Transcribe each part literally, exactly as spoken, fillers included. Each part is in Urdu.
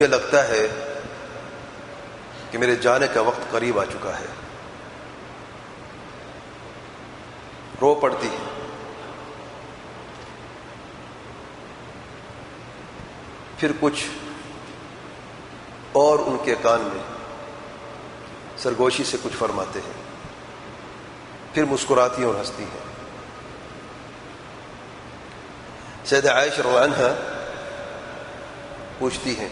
مجھے لگتا ہے کہ میرے جانے کا وقت قریب آ چکا ہے. رو پڑتی ہے. پھر کچھ اور ان کے کان میں سرگوشی سے کچھ فرماتے ہیں. پھر مسکراتی اور ہنستی ہیں. سیدہ عائشہ رضی اللہ عنہا پوچھتی ہیں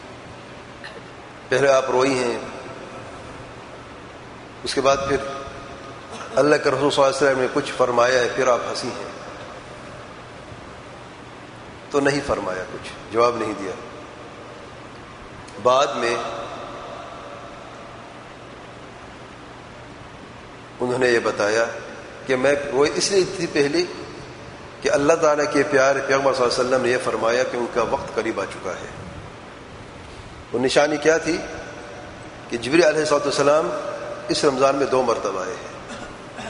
پہلے آپ روئی ہیں, اس کے بعد پھر اللہ کے رسول صلی اللہ علیہ وسلم نے کچھ فرمایا ہے, پھر آپ ہنسی ہیں. تو نہیں فرمایا, کچھ جواب نہیں دیا. بعد میں انہوں نے یہ بتایا کہ میں روئی اس لیے تھی پہلے کہ اللہ تعالیٰ کے پیارے پیغمبر صلی اللہ علیہ وسلم نے یہ فرمایا کہ ان کا وقت قریب آ چکا ہے. وہ نشانی کیا تھی کہ جبریل علیہ الصلوۃ والسلام اس رمضان میں دو مرتبہ آئے ہیں,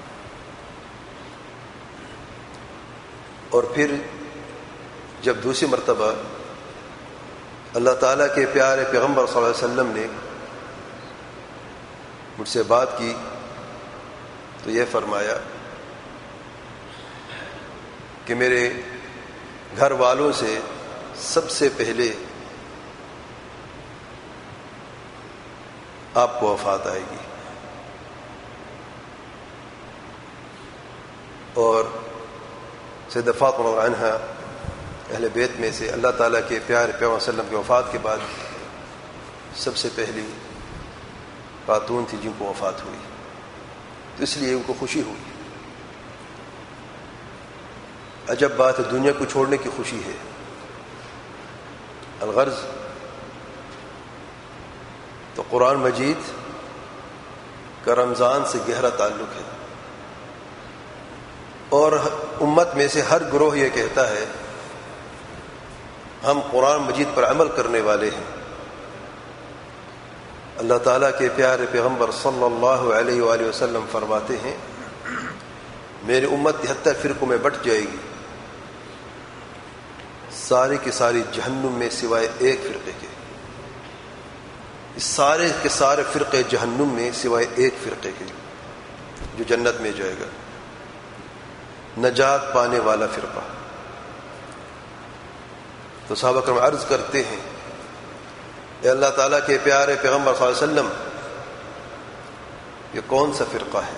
اور پھر جب دوسری مرتبہ اللہ تعالیٰ کے پیارے پیغمبر صلی اللہ علیہ وسلم نے مجھ سے بات کی تو یہ فرمایا کہ میرے گھر والوں سے سب سے پہلے آپ کو وفات آئے گی, اور سیدہ فاطمہ رضی اللہ عنہا اہل بیت میں سے اللہ تعالیٰ کے پیارے پیغمبر صلی اللہ علیہ وسلم کے وفات کے بعد سب سے پہلی خاتون تھی جن کو وفات ہوئی, تو اس لیے ان کو خوشی ہوئی. عجب بات ہے, دنیا کو چھوڑنے کی خوشی ہے. الغرض تو قرآن مجید کا رمضان سے گہرا تعلق ہے, اور امت میں سے ہر گروہ یہ کہتا ہے ہم قرآن مجید پر عمل کرنے والے ہیں. اللہ تعالیٰ کے پیارے پیغمبر صلی اللہ علیہ وآلہ وسلم فرماتے ہیں میری امت تہتر فرقوں میں بٹ جائے گی, ساری کی ساری جہنم میں سوائے ایک فرقے کے. اس سارے کے سارے فرقے جہنم میں سوائے ایک فرقے کے جو جنت میں جائے گا, نجات پانے والا فرقہ. تو صحابہ کرام عرض کرتے ہیں اے اللہ تعالیٰ کے پیارے پیغمبر صلی اللہ علیہ وسلم یہ کون سا فرقہ ہے؟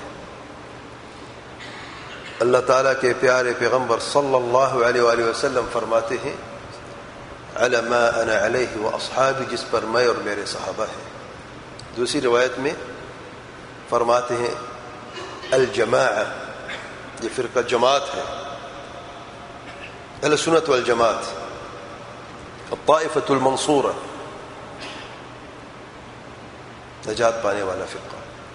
اللہ تعالیٰ کے پیارے پیغمبر صلی اللہ علیہ وآلہ وسلم فرماتے ہیں علی ما انا علیہ واصحابی, جس پر میں اور میرے صحابہ ہیں. دوسری روایت میں فرماتے ہیں الجماعہ, یہ فرقہ جماعت ہے, اہل سنت والجماعت, الطائفۃ المنصورہ, نجات پانے والا فرقہ.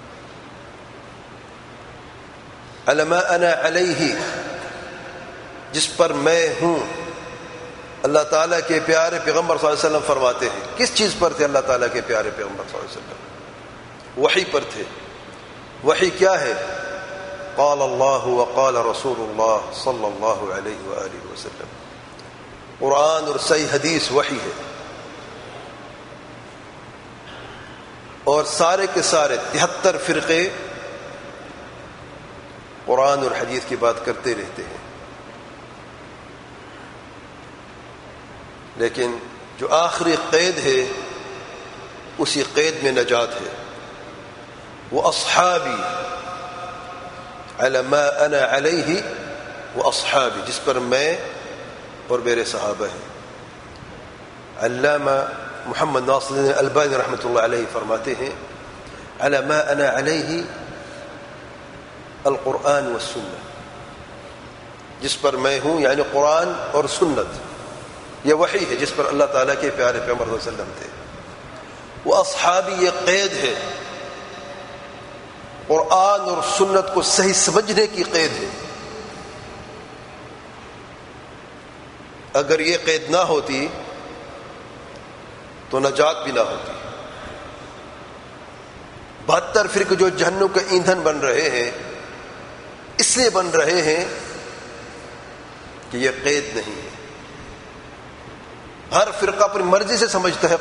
علی ما انا علیہ, جس پر میں ہوں. اللہ تعالیٰ کے پیارے پیغمبر صلی اللہ علیہ وسلم فرماتے ہیں کس چیز پر تھے اللہ تعالیٰ کے پیارے پیغمبر صلی اللہ علیہ وسلم؟ وحی پر تھے. وحی کیا ہے؟ قال اللہ وقال رسول اللہ صلی اللہ علیہ وآلہ وسلم. قرآن اور صحیح حدیث وحی ہے, اور سارے کے سارے تہتر فرقے قرآن اور حدیث کی بات کرتے رہتے ہیں. لیکن جو آخری قید ہے اسی قید میں نجات ہے. وہ اصحابی علی ما انا علیہ و اصحابی, جس پر میں اور میرے صحابہ ہیں. علامہ محمد ناصر الدین البانی رحمۃ اللہ علیہ فرماتے ہیں علی ما انا علیہ القرآن والسنہ, جس پر میں ہوں یعنی قرآن اور سنت, یہ وحی ہے جس پر اللہ تعالیٰ کے پیارے پیغمبر صلی اللہ علیہ وسلم تھے. وہ اصحابی یہ قید ہے, قرآن اور سنت کو صحیح سمجھنے کی قید ہے. اگر یہ قید نہ ہوتی تو نجات بھی نہ ہوتی. بہتر فرقے جو جہنم کا ایندھن بن رہے ہیں اس لیے بن رہے ہیں کہ یہ قید نہیں ہے. ہر فرقہ اپنی مرضی سے سمجھتا ہے